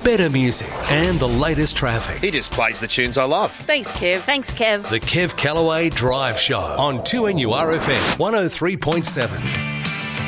better music, and the latest traffic. He just plays the tunes I love. Thanks, Kev. Thanks, Kev. The Kev Callaway Drive Show on 2NURFM 103.7.